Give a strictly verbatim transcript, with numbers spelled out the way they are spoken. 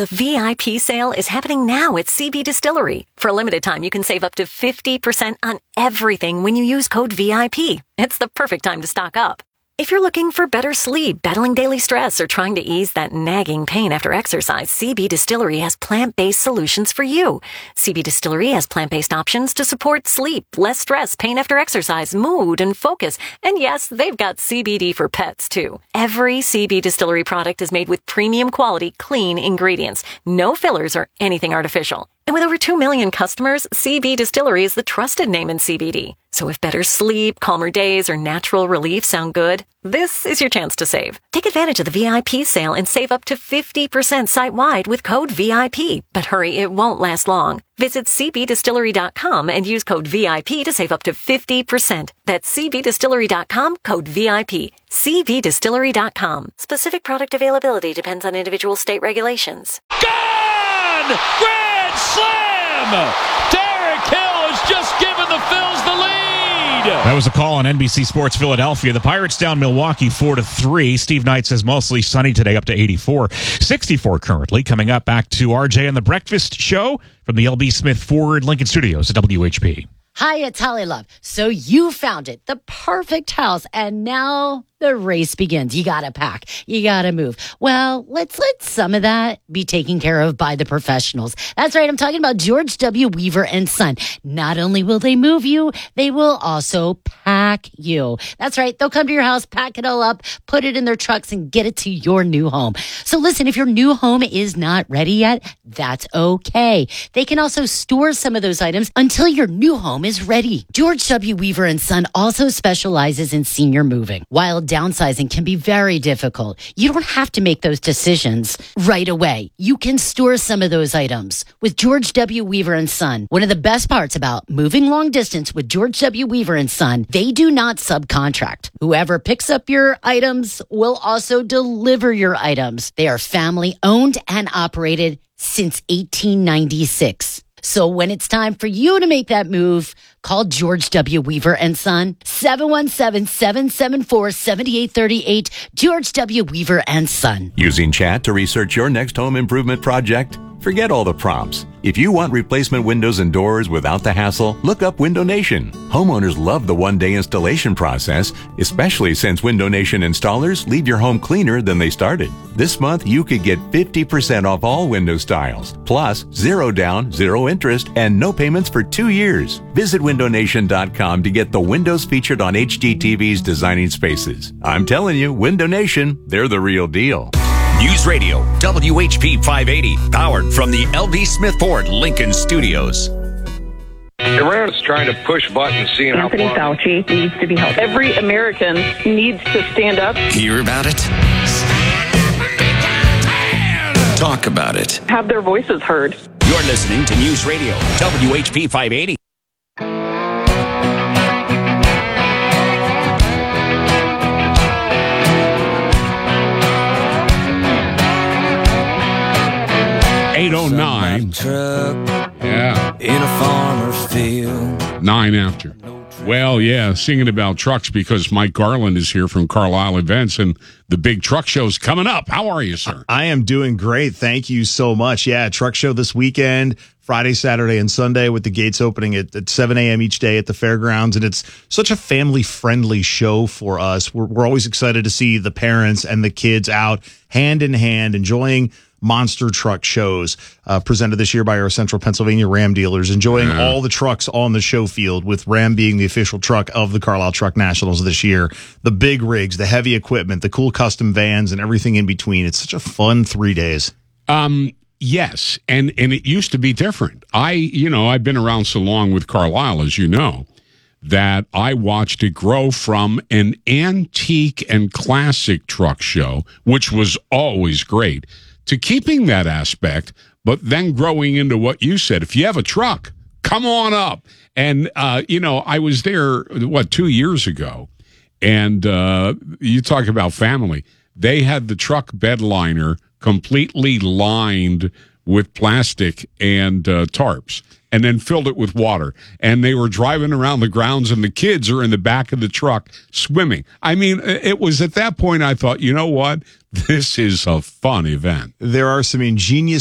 The V I P sale is happening now at C B Distillery. For a limited time, you can save up to fifty percent on everything when you use code V I P. It's the perfect time to stock up. If you're looking for better sleep, battling daily stress, or trying to ease that nagging pain after exercise, C B Distillery has plant-based solutions for you. C B Distillery has plant-based options to support sleep, less stress, pain after exercise, mood, and focus. And yes, they've got C B D for pets, too. Every C B Distillery product is made with premium quality, clean ingredients. No fillers or anything artificial. And with over two million customers, C B Distillery is the trusted name in C B D. So if better sleep, calmer days, or natural relief sound good, this is your chance to save. Take advantage of the V I P sale and save up to fifty percent site-wide with code V I P. But hurry, it won't last long. Visit C B distillery dot com and use code V I P to save up to fifty percent. That's C B distillery dot com, code V I P. C B distillery dot com. Specific product availability depends on individual state regulations. Gone! Grand slam! Derek Hill has just given the Phils the lead! That was a call on N B C Sports Philadelphia. The Pirates down Milwaukee four to three. Steve Knight says mostly sunny today, up to eighty-four. sixty-four currently. Coming up, back to R J and the Breakfast Show from the L B Smith Ford Lincoln Studios at W H P. Hi, it's Holly Love. So you found it, the perfect house, and now the race begins. You gotta pack. You gotta move. Well, let's let some of that be taken care of by the professionals. That's right. I'm talking about George W. Weaver and Son. Not only will they move you, they will also pack you. That's right. They'll come to your house, pack it all up, put it in their trucks, and get it to your new home. So listen, if your new home is not ready yet, that's okay. They can also store some of those items until your new home is ready. George W. Weaver and Son also specializes in senior moving. While downsizing can be very difficult, you don't have to make those decisions right away. You can store some of those items with George W. Weaver and Son. One of the best parts about moving long distance with George W. Weaver and Son, they do not subcontract. Whoever picks up your items will also deliver your items. They are family owned and operated since eighteen ninety-six. So when it's time for you to make that move, call George W. Weaver and Son, seven one seven, seven seven four, seven eight three eight, George W. Weaver and Son. Using chat to research your next home improvement project? Forget all the prompts. If you want replacement windows and doors without the hassle, look up Window Nation. Homeowners love the one-day installation process, especially since Window Nation installers leave your home cleaner than they started. This month, you could get fifty percent off all window styles, plus zero down, zero interest, and no payments for two years. Visit window nation dot com to get the windows featured on H G T V's Designing Spaces. I'm telling you, Window Nation, they're the real deal. News Radio, W H P five eighty, powered from the L B Smith Ford Lincoln Studios. Iran is trying to push buttons, seeing Anthony how Fauci needs to be helped. Every American needs to stand up. Hear about it? Talk about it. Have their voices heard. You're listening to News Radio, W H P five eighty. eight oh nine. Yeah. In a farmer's field. Nine after. Well, yeah, singing about trucks because Mike Garland is here from Carlisle Events, and the big truck show's coming up. How are you, sir? I am doing great. Thank you so much. Yeah, truck show this weekend, Friday, Saturday, and Sunday, with the gates opening at, at seven a.m. each day at the fairgrounds. And it's such a family-friendly show for us. We're, we're always excited to see the parents and the kids out hand in hand enjoying monster truck shows uh, presented this year by our Central Pennsylvania Ram dealers, enjoying yeah. all the trucks on the show field, with Ram being the official truck of the Carlisle Truck Nationals this year. The big rigs, the heavy equipment, the cool custom vans, and everything in between. It's such a fun three days. Um, yes, and, and it used to be different. I, you know, I've been around so long with Carlisle, as you know, that I watched it grow from an antique and classic truck show, which was always great, to keeping that aspect, but then growing into what you said. If you have a truck, come on up. And, uh, you know, I was there, what, two years ago, and uh, you talk about family. They had the truck bed liner completely lined with plastic and uh, tarps, and then filled it with water. And they were driving around the grounds, and the kids are in the back of the truck swimming. I mean, it was at that point I thought, you know what? This is a fun event. There are some ingenious